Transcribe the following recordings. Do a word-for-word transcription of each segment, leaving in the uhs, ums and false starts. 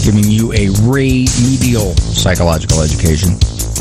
giving you a remedial psychological education,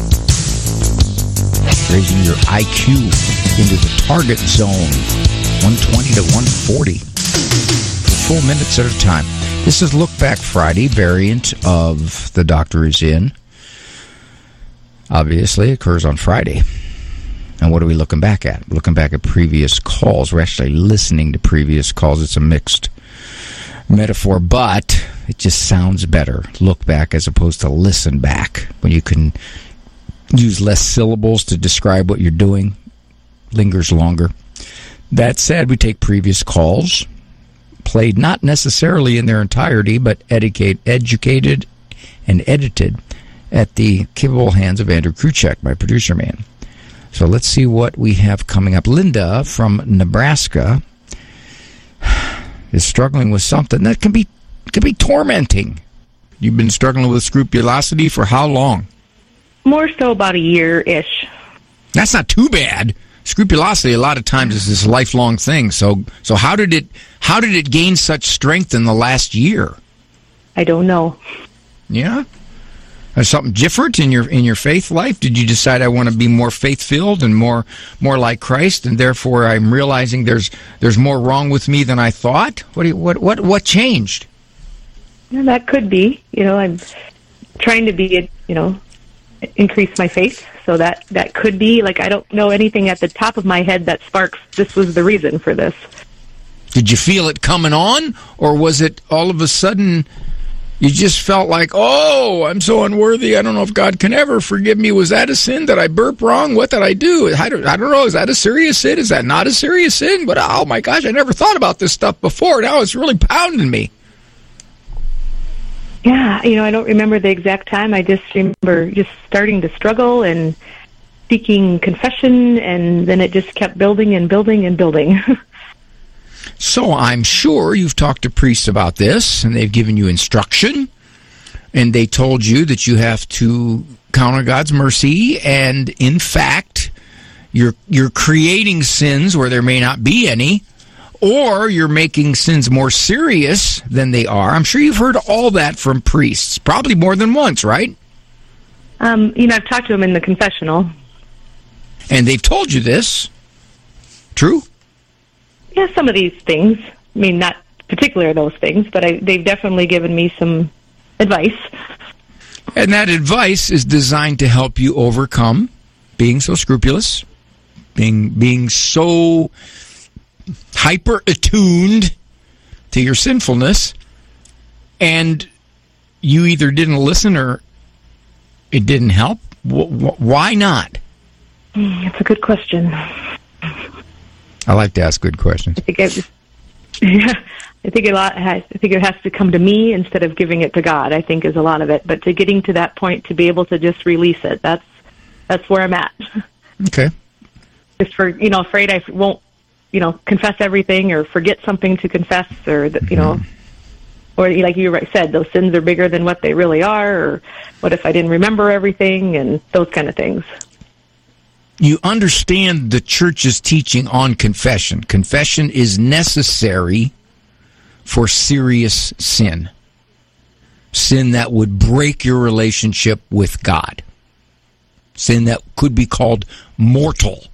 raising your I Q into the target zone, one twenty to one forty, for full minutes at a time. This is Look Back Friday, variant of The Doctor Is In. Obviously, it occurs on Friday. And what are we looking back at? We're looking back at previous calls. We're actually listening to previous calls. It's a mixed metaphor, but it just sounds better. Look back as opposed to listen back. When you can use less syllables to describe what you're doing, lingers longer. That said, we take previous calls, played not necessarily in their entirety, but educate, educated and edited at the capable hands of Andrew Kruchek, my producer man. So let's see what we have coming up. Linda from Nebraska is struggling with something that can be can be tormenting. You've been struggling with scrupulosity for how long? More so about a year-ish. That's not too bad. Scrupulosity a lot of times is this lifelong thing. So so how did it how did it gain such strength in the last year? I don't know. Yeah? There's something different in your in your faith life? Did you decide I want to be more faith-filled and more more like Christ, and therefore I'm realizing there's there's more wrong with me than I thought? What do you, what what what changed? Yeah, that could be. You know, I'm trying to be, you know, increase my faith. So that that could be. Like, I don't know anything at the top of my head that sparks this was the reason for this. Did you feel it coming on, or was it all of a sudden you just felt like, oh, I'm so unworthy, I don't know if God can ever forgive me. Was that a sin? Did I burp wrong? What did I do? I don't, I don't know. Is that a serious sin? Is that not a serious sin? But, oh, my gosh, I never thought about this stuff before. Now it's really pounding me. Yeah, you know, I don't remember the exact time. I just remember just starting to struggle and seeking confession, and then it just kept building and building and building. So I'm sure you've talked to priests about this, and they've given you instruction, and they told you that you have to count on God's mercy, and in fact, you're you're creating sins where there may not be any, or you're making sins more serious than they are. I'm sure you've heard all that from priests, probably more than once, right? Um, you know, I've talked to them in the confessional. And they've told you this. True? Yeah, some of these things. I mean, not particular those things, but I, they've definitely given me some advice. And that advice is designed to help you overcome being so scrupulous, being being so hyper-attuned to your sinfulness, and you either didn't listen or it didn't help. Why not? It's a good question. I like to ask good questions. I think it, yeah, I think a lot has. I think it has to come to me instead of giving it to God. I think is a lot of it. But to getting to that point, to be able to just release it, that's that's where I'm at. Okay. Just for you know, afraid I won't, you know, confess everything or forget something to confess, or that, you know, or like you said, those sins are bigger than what they really are. Or what if I didn't remember everything, and those kind of things. You understand the church's teaching on confession. Confession is necessary for serious sin. Sin that would break your relationship with God. Sin that could be called mortal.